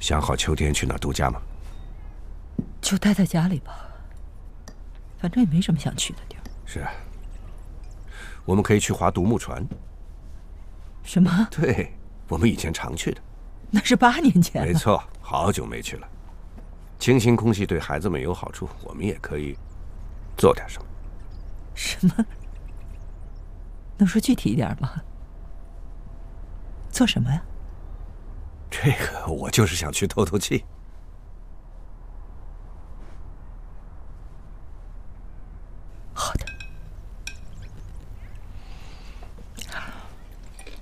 想好秋天去哪度假吗？ 就待在家里吧，反正也没什么想去的地儿。 是啊，我们可以去划独木船。 什么？ 对，我们以前常去的。 那是8年前了。 没错，好久没去了。清新空气对孩子们有好处，我们也可以做点什么。 什么？能说具体一点吗？做什么呀？ 这个我就是想去透透气。